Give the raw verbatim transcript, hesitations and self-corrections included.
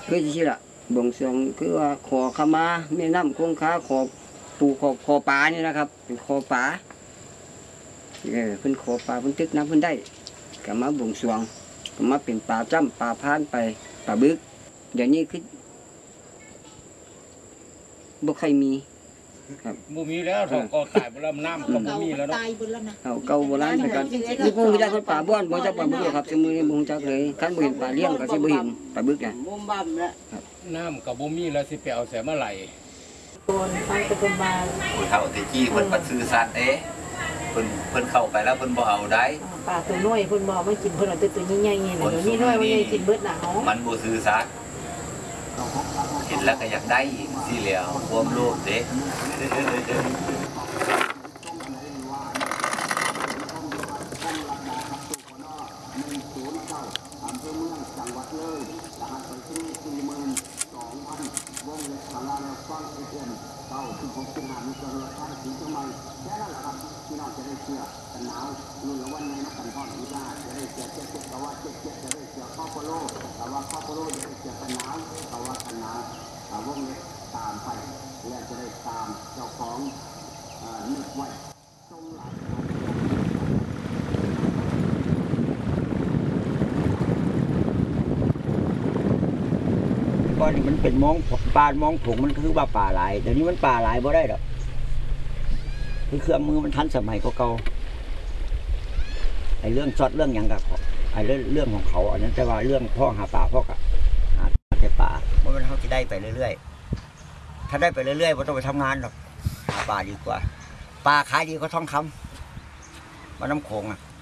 คือที่ละบวงสรวงคือว่าขอขมาแม่น้ำคงคาขอปูขอขอป่านี่นะครับเป็นขอป่าเออเพิ่นขอป่าเพิ่นตึกน้ำเพิ่นได้ก็มาบวงสรวงก็มาเป็นป่าจ้ำป่าพานไปป่าบึกเดี๋ยวนี้คือบ่ใครมีครับบ่มีแล้วเขาก็ตายบ่แล้วน้ำก็บ่มีแล้วเนาะตายบ่แล้วนะเอาเก่าโบราณไปกันนี่พวกมีได้คนป่าบ้านบ่จักป่าบึกครับสมือนี้บ่จักเลยคันบ่เห็นป่าเลี้ยงก็สิบ่เห็นป่าบึกน่ะมุมบ่มแล้วน้ำก็บ่มีแล้วสิไปเอาแสมาไหลโดนฟังตะกุบาลผู้เฒ่าที่จี้เพิ่นปัดซื่อสัตย์เด้เพิ่นเพิ่นเข้าไปแล้วเพิ่นบ่เอาได้ป่าตัวน้อยเพิ่นบ่มากินเพิ่นเอาแต่ตัวใหญ่ๆนี่แหละตัวนี้น้อยมันใหญ่กินเบิดหนาวมันบ่ซื่อสัตย์เห็นแล้วก็อยากได้อีกสิแล้วความโลภเด้ก่อนนี่มันเป็นมองปลามองผงมันคือว่าป่าหลายเดี๋ยวนี้มันป่าหลายบ่ได้ดอกคือเครื่องมือมันทันสมัยกว่าเก่าไอ้เรื่องช็อตเรื่องอย่างกับไอ้เรื่องเรื่องของเขาอันนั้นแต่ว่าเรื่องพ่อหาป่าพ่อกะหาแต่ป่าเมื่อมันเขาจะได้ไปเรื่อยๆถ้าได้ไปเรื่อยๆไม่ต้องไปทำงานหรอกหาป่าดีกว่าป่าขายดีก็ทองคำมาน้ำโขงอ่ะ